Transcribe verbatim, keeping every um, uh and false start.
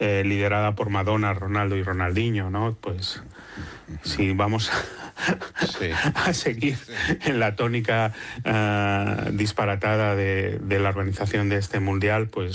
eh, liderada por Madonna, Ronaldo y Ronaldinho, ¿no? Pues si vamos Sí. a seguir en la tónica uh, disparatada de, de la organización de este mundial, pues